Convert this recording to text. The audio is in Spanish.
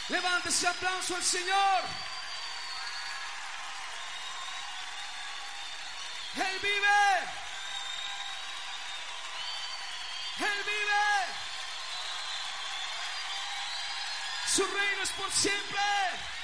Levante ese aplauso al Señor. Él vive. Él vive. Su reino es por siempre.